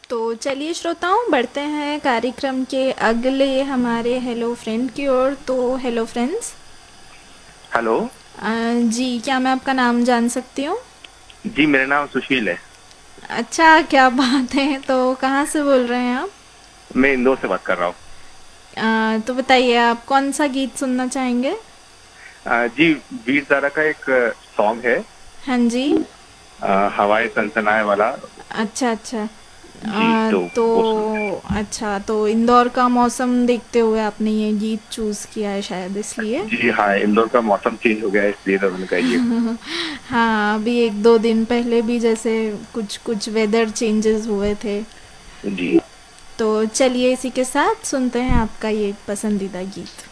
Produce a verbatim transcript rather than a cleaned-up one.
तो चलिए श्रोताओं, बढ़ते हैं कार्यक्रम के अगले हमारे हेलो फ्रेंड की ओर। तो हेलो फ्रेंड्स। हेलो। अ, जी, क्या मैं आपका नाम जान सकती हूँ? जी, मेरा नाम सुशील है। अच्छा, क्या बात है। तो कहाँ से बोल रहे हैं आप? मैं इंदौर से बात कर रहा हूँ। अ, तो बताइए, आप कौन सा गीत सुनना चाहेंगे? अ, जी, वीर ज़ारा का एक सॉन्ग है। हाँ जी। अ, हवाएं सनसनाए वाला। अच्छा अच्छा। जी, अ, तो तो वो सुन। अच्छा, तो इंदौर का मौसम देखते हुए आपने ये गीत चूज़ किया है शायद इसलिए। जी हाँ, इंदौर का मौसम चेंज हो गया है इसलिए तो मैंने कहा ये। हाँ, अभी एक दो दिन पहले भी जैसे कुछ कुछ वेदर चेंजेस हुए थे। जी। तो चलिए इसी के साथ सुनते हैं आपका ये पसंदीदा गीत।